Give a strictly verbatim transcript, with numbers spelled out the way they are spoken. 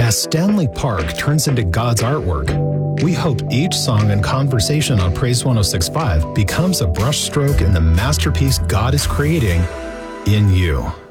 As Stanley Park turns into God's artwork, we hope each song and conversation on Praise one oh six point five becomes a brushstroke in the masterpiece God is creating in you.